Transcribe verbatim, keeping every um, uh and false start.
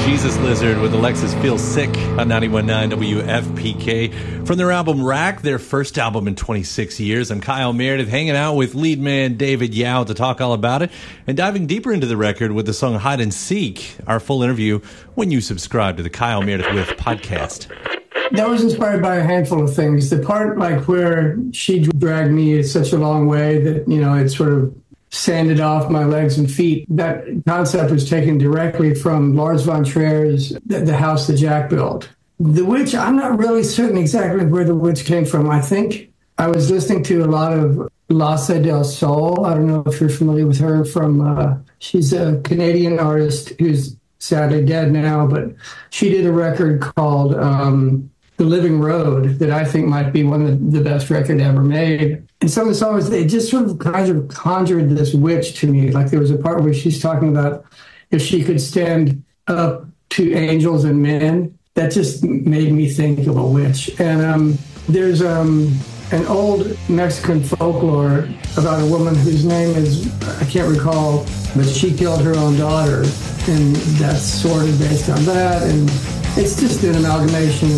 Jesus Lizard with Alexis Feels Sick on ninety-one point nine W F P K. From their album Rack, their first album in twenty-six years, I'm Kyle Meredith, hanging out with lead man David Yow to talk all about it and diving deeper into the record with the song Hide and Seek. Our full interview when you subscribe to the Kyle Meredith With podcast. That was inspired by a handful of things. The part like where she dragged me such a long way that, you know, it sort of sanded off my legs and feet. That concept was taken directly from Lars von Trier's The, the House That Jack Built. The Witch, I'm not really certain exactly where The Witch came from. I think I was listening to a lot of Lasse del Sol. I don't know if you're familiar with her from, uh, she's a Canadian artist who's sadly dead now, but she did a record called um, The Living Road that I think might be one of the best record ever made. And some of the songs, they just sort of kind of conjured this witch to me. Like there was a part where she's talking about if she could stand up to angels and men. That just made me think of a witch. And um, there's um, an old Mexican folklore about a woman whose name is, I can't recall, but she killed her own daughter. And that's sort of based on that. And it's just an amalgamation